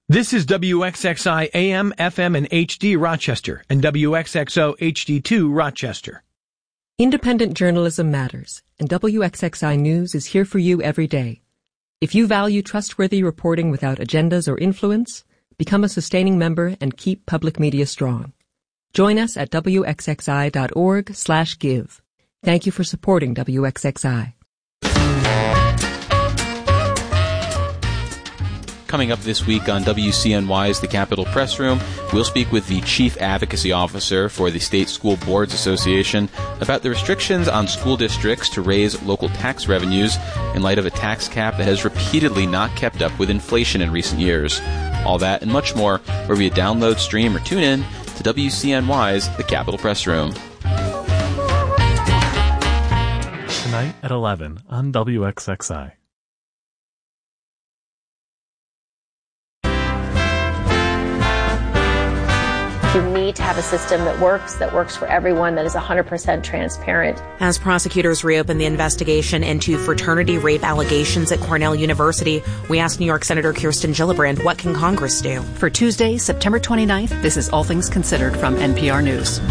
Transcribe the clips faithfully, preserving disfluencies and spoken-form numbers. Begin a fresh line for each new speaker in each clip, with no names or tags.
This is W X X I A M, F M, and H D Rochester and W X X O H D two Rochester.
Independent journalism matters, and W X X I News is here for you every day. If you value trustworthy reporting without agendas or influence, become a sustaining member and keep public media strong. Join us at W X X I dot org slash give. Thank you for supporting W X X I.
Coming up this week on W C N Y's The Capitol Press Room, we'll speak with the Chief Advocacy Officer for the State School Boards Association about the restrictions on school districts to raise local tax revenues in light of a tax cap that has repeatedly not kept up with inflation in recent years. All that and much more where you download, stream, or tune in to W C N Y's The Capitol Press Room.
Tonight at eleven on W X X I.
You need to have a system that works, that works for everyone, that is one hundred percent transparent.
As prosecutors reopen the investigation into fraternity rape allegations at Cornell University, we asked New York Senator Kirsten Gillibrand, what can Congress do?
For Tuesday, September twenty-ninth, this is All Things Considered from N P R News.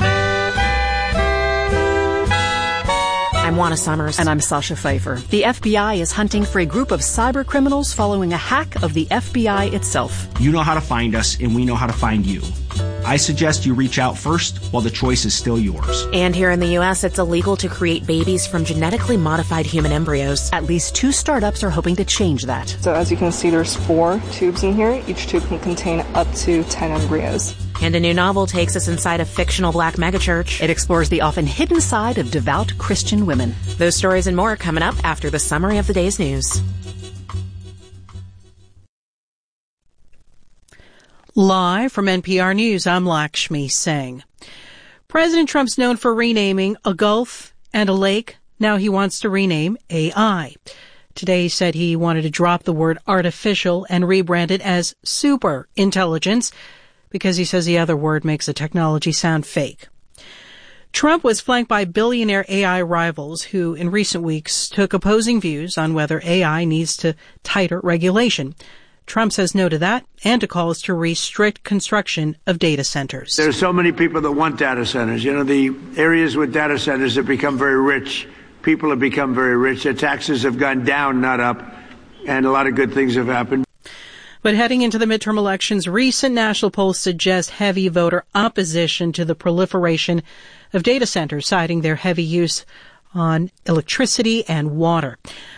I'm Juana Summers.
And I'm Sasha Pfeiffer. The F B I is hunting for a group of cyber criminals following a hack of the F B I itself.
You know how to find us, and we know how to find you. I suggest you reach out first while the choice is still yours.
And here in the U S, it's illegal to create babies from genetically modified human embryos.
At least two startups are hoping to change that.
So as you can see, there's four tubes in here. Each tube can contain up to ten embryos.
And a new novel takes us inside a fictional black megachurch.
It explores the often hidden side of devout Christian women.
Those stories and more coming up after the summary of the day's news.
Live from N P R News, I'm Lakshmi Singh. President Trump's known for renaming a gulf and a lake. Now he wants to rename A I. Today he said he wanted to drop the word artificial and rebrand it as super intelligence because he says the other word makes the technology sound fake. Trump was flanked by billionaire A I rivals who in recent weeks took opposing views on whether A I needs to tighter regulation. Trump says no to that and to calls to restrict construction of data centers.
There are so many people that want data centers. You know, the areas with data centers have become very rich. People have become very rich. Their taxes have gone down, not up, and a lot of good things have happened.
But heading into the midterm elections, recent national polls suggest heavy voter opposition to the proliferation of data centers, citing their heavy use on electricity and water.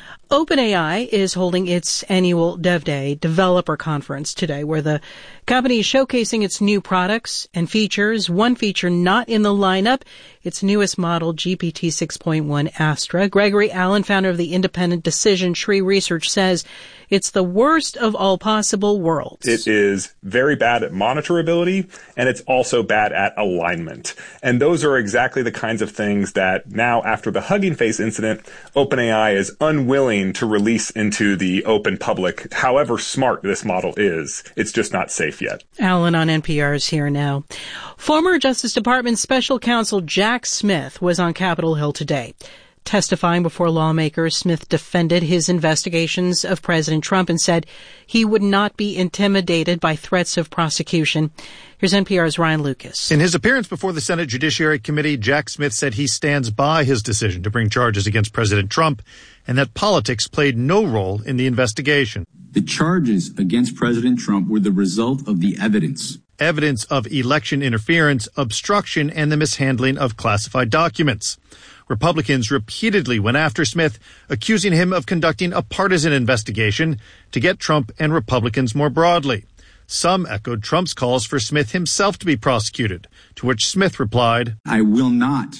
OpenAI is holding its annual Dev Day developer conference today, where the company is showcasing its new products and features. One feature not in the lineup, its newest model, G P T six point one Astra. Gregory Allen, founder of the independent Decision Tree Research, says it's the worst of all possible worlds.
It is very bad at monitorability, and it's also bad at alignment. And those are exactly the kinds of things that now, after the Hugging Face incident, OpenAI is unwilling to release into the open public. However smart this model is, it's just not safe yet.
Allen on N P R is here now. Former Justice Department Special Counsel Jack Smith was on Capitol Hill today. Testifying before lawmakers, Smith defended his investigations of President Trump and said he would not be intimidated by threats of prosecution. Here's N P R's Ryan Lucas.
In his appearance before the Senate Judiciary Committee, Jack Smith said he stands by his decision to bring charges against President Trump and that politics played no role in the investigation.
The charges against President Trump were the result of the evidence.
Evidence of election interference, obstruction, and the mishandling of classified documents. Republicans repeatedly went after Smith, accusing him of conducting a partisan investigation to get Trump and Republicans more broadly. Some echoed Trump's calls for Smith himself to be prosecuted, to which Smith replied,
I will not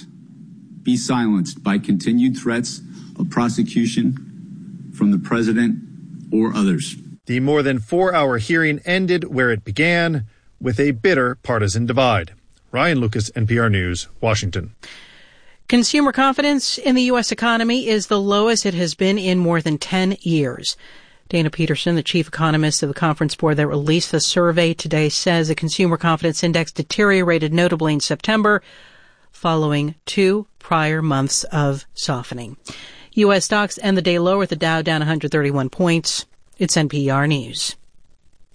be silenced by continued threats of prosecution from the president or others.
The more than four-hour hearing ended where it began, with a bitter partisan divide. Ryan Lucas, N P R News, Washington.
Consumer confidence in the U S economy is the lowest it has been in more than ten years. Dana Peterson, the chief economist of the conference board that released the survey today, says the consumer confidence index deteriorated notably in September, following two prior months of softening. U S stocks end the day lower, with the Dow down one hundred thirty-one points. It's N P R News.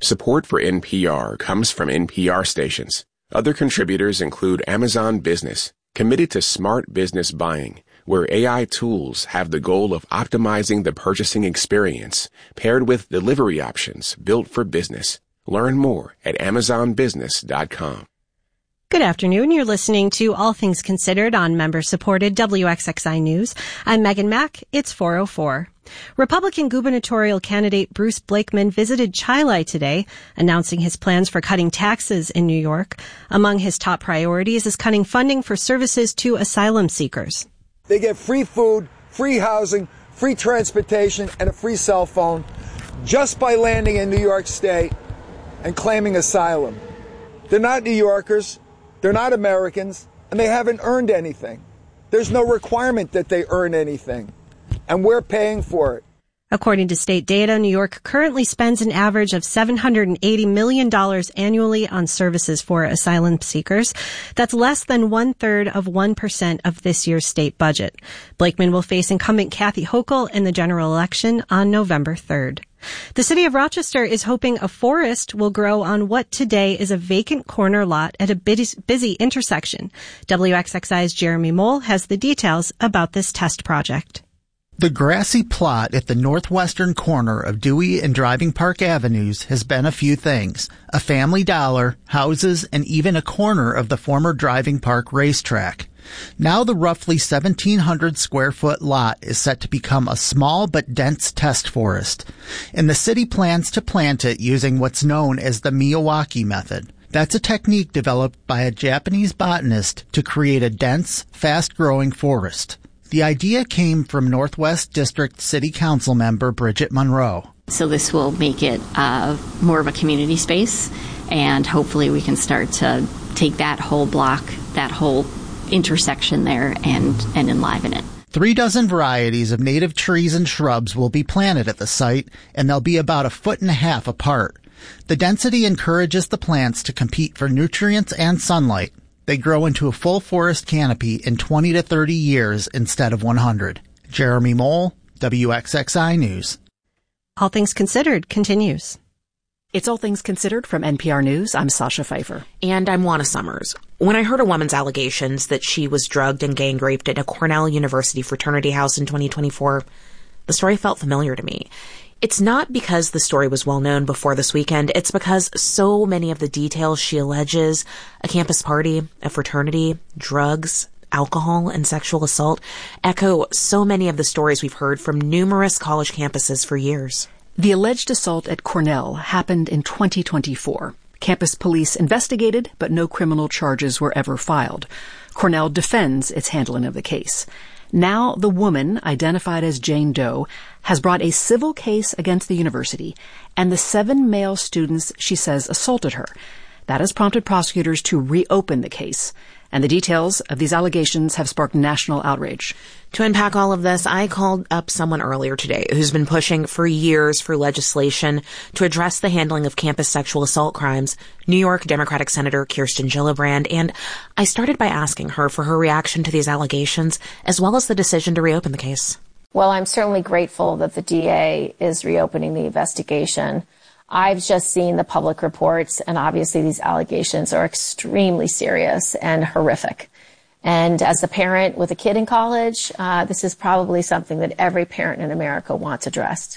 Support for N P R comes from N P R stations. Other contributors include Amazon Business, committed to smart business buying, where A I tools have the goal of optimizing the purchasing experience, paired with delivery options built for business. Learn more at amazon business dot com.
Good afternoon. You're listening to All Things Considered on member-supported W X X I News. I'm Megan Mack. It's four oh four. Republican gubernatorial candidate Bruce Blakeman visited Chili today, announcing his plans for cutting taxes in New York. Among his top priorities is cutting funding for services to asylum seekers.
They get free food, free housing, free transportation, and a free cell phone just by landing in New York State and claiming asylum. They're not New Yorkers. They're not Americans, and they haven't earned anything. There's no requirement that they earn anything, and we're paying for it.
According to state data, New York currently spends an average of seven hundred eighty million dollars annually on services for asylum seekers. That's less than one-third of one percent of this year's state budget. Blakeman will face incumbent Kathy Hochul in the general election on November third. The city of Rochester is hoping a forest will grow on what today is a vacant corner lot at a busy intersection. W X X I's Jeremy Mole has the details about this test project.
The grassy plot at the northwestern corner of Dewey and Driving Park Avenues has been a few things: a Family Dollar, houses, and even a corner of the former Driving Park racetrack. Now the roughly seventeen hundred square foot lot is set to become a small but dense test forest, and the city plans to plant it using what's known as the Miyawaki method. That's a technique developed by a Japanese botanist to create a dense, fast-growing forest. The idea came from Northwest District City Council member Bridget Monroe.
So this will make it uh, more of a community space, and hopefully we can start to take that whole block, that whole intersection there, and, and enliven it.
Three dozen varieties of native trees and shrubs will be planted at the site, and they'll be about a foot and a half apart. The density encourages the plants to compete for nutrients and sunlight. They grow into a full forest canopy in twenty to thirty years instead of one hundred. Jeremy Mole, W X X I News.
All Things Considered continues.
It's All Things Considered from N P R News. I'm Sasha Pfeiffer.
And I'm Juana Summers. When I heard a woman's allegations that she was drugged and gang raped at a Cornell University fraternity house in twenty twenty-four, the story felt familiar to me. It's not because the story was well known before this weekend. It's because so many of the details she alleges, a campus party, a fraternity, drugs, alcohol, and sexual assault, echo so many of the stories we've heard from numerous college campuses for years.
The alleged assault at Cornell happened in twenty twenty-four. Campus police investigated, but no criminal charges were ever filed. Cornell defends its handling of the case. Now the woman, identified as Jane Doe, has brought a civil case against the university and the seven male students she says assaulted her. That has prompted prosecutors to reopen the case. And the details of these allegations have sparked national outrage.
To unpack all of this, I called up someone earlier today who's been pushing for years for legislation to address the handling of campus sexual assault crimes, New York Democratic Senator Kirsten Gillibrand, and I started by asking her for her reaction to these allegations, as well as the decision to reopen the case.
Well, I'm certainly grateful that the D A is reopening the investigation. I've just seen the public reports, and obviously these allegations are extremely serious and horrific. And as a parent with a kid in college, uh, this is probably something that every parent in America wants addressed.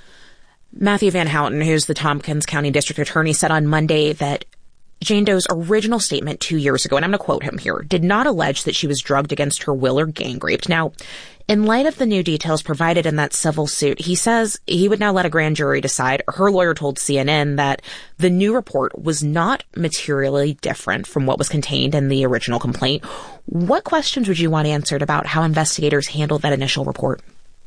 Matthew Van Houten, who's the Tompkins County District Attorney, said on Monday that Jane Doe's original statement two years ago, and I'm going to quote him here, did not allege that she was drugged against her will or gang raped. Now, in light of the new details provided in that civil suit, he says he would now let a grand jury decide. Her lawyer told C N N that the new report was not materially different from what was contained in the original complaint. What questions would you want answered about how investigators handled that initial report?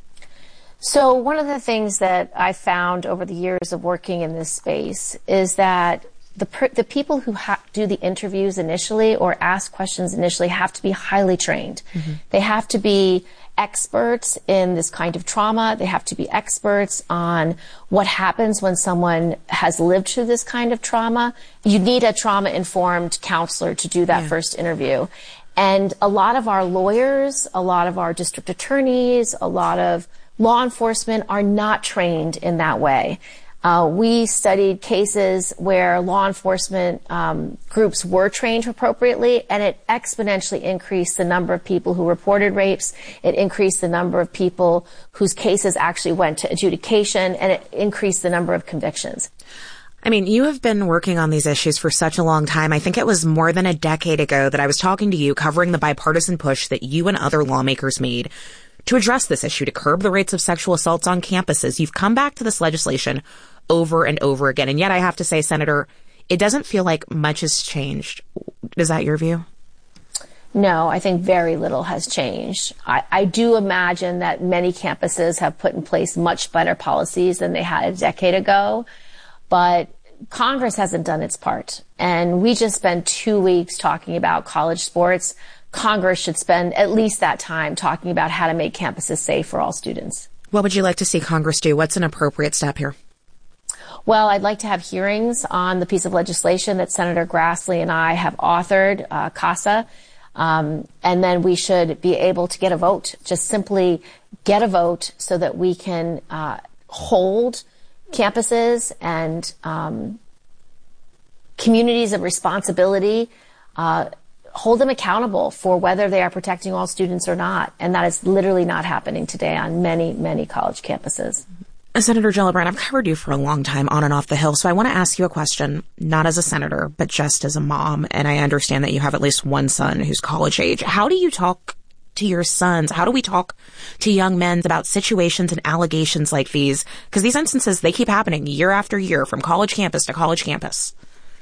So one of the things that I found over the years of working in this space is that the per, the people who ha- do the interviews initially or ask questions initially have to be highly trained. Mm-hmm. They have to be experts in this kind of trauma. They have to be experts on what happens when someone has lived through this kind of trauma. You need a trauma-informed counselor to do that yeah. first interview. And a lot of our lawyers, a lot of our district attorneys, a lot of law enforcement are not trained in that way. Uh, we studied cases where law enforcement um, groups were trained appropriately, and it exponentially increased the number of people who reported rapes. It increased the number of people whose cases actually went to adjudication, and it increased the number of convictions.
I mean, you have been working on these issues for such a long time. I think it was more than a decade ago that I was talking to you covering the bipartisan push that you and other lawmakers made to address this issue, to curb the rates of sexual assaults on campuses. You've come back to this legislation over and over again. And yet I have to say, Senator, it doesn't feel like much has changed. Is that your view?
No, I think very little has changed. I, I do imagine that many campuses have put in place much better policies than they had a decade ago, but Congress hasn't done its part. And we just spent two weeks talking about college sports. Congress should spend at least that time talking about how to make campuses safe for all students.
What would you like to see Congress do? What's an appropriate step here?
Well, I'd like to have hearings on the piece of legislation that Senator Grassley and I have authored, uh, CASA, um, and then we should be able to get a vote, just simply get a vote so that we can uh, hold campuses and um, communities of responsibility, uh, hold them accountable for whether they are protecting all students or not. And that is literally not happening today on many, many college campuses.
Senator Gillibrand, I've covered you for a long time on and off the Hill, so I want to ask you a question, not as a senator, but just as a mom. And I understand that you have at least one son who's college age. How do you talk to your sons? How do we talk to young men about situations and allegations like these? Because these instances, they keep happening year after year from college campus to college campus.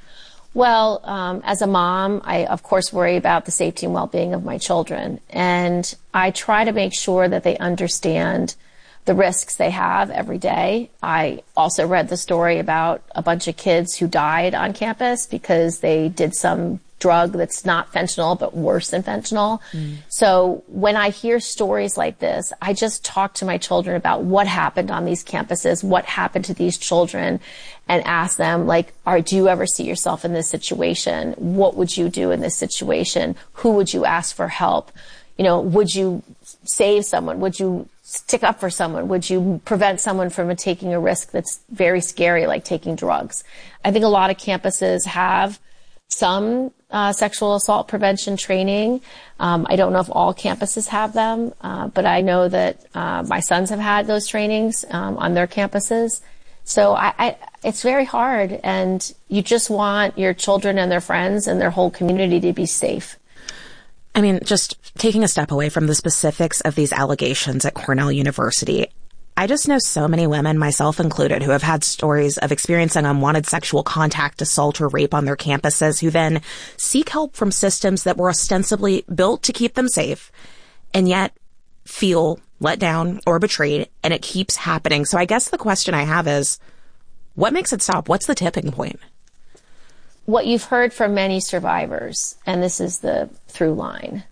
Well, um, as a mom, I, of course, worry about the safety and well-being of my children. And I try to make sure that they understand the risks they have every day. I also read the story about a bunch of kids who died on campus because they did some drug that's not fentanyl, but worse than fentanyl. Mm. So when I hear stories like this, I just talk to my children about what happened on these campuses, what happened to these children, and ask them, like, are, do you ever see yourself in this situation? What would you do in this situation? Who would you ask for help? You know, would you save someone? Would you stick up for someone? Would you prevent someone from taking a risk that's very scary, like taking drugs? I think a lot of campuses have some uh, sexual assault prevention training. Um, I don't know if all campuses have them, uh, but I know that uh, my sons have had those trainings um, on their campuses. So I, I, it's very hard, and you just want your children and their friends and their whole community to be safe.
I mean, just taking a step away from the specifics of these allegations at Cornell University, I just know so many women, myself included, who have had stories of experiencing unwanted sexual contact, assault, or rape on their campuses, who then seek help from systems that were ostensibly built to keep them safe, and yet feel let down or betrayed, and it keeps happening. So I guess the question I have is, what makes it stop? What's the tipping point?
What you've heard from many survivors, and this is the through line,